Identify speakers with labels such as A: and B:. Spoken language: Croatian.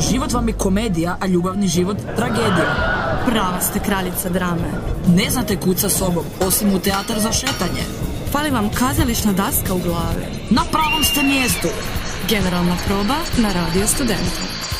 A: Život vam je komedija, a ljubavni život tragedija.
B: Prava ste kraljica drame.
A: Ne znate kud sa sobom, osim u teatar za šetanje.
B: Fali vam kazališna daska u glavi.
A: Na pravom ste mjestu.
B: Generalna proba na Radio Studentu.